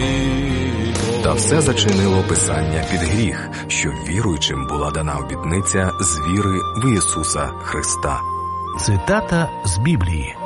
Та все зачинило Писання під гріх, що віруючим була дана обітниця з віри в Ісуса Христа. Цитата з Біблії.